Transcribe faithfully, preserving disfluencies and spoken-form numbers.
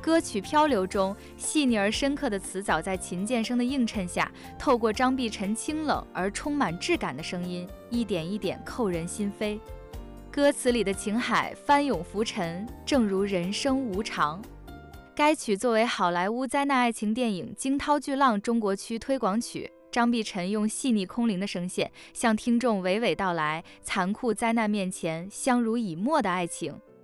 歌曲漂流中，细腻而深刻的词藻在琴键声的映衬下，透过张碧晨清冷而充满质感的声音，一点一点扣人心扉。歌词里的情海翻涌浮沉，正如人生无常。该曲作为好莱坞灾难爱情电影《惊涛巨浪》中国区推广曲，张碧晨用细腻空灵的声线，向听众娓娓道来残酷灾难面前相濡以沫的爱情。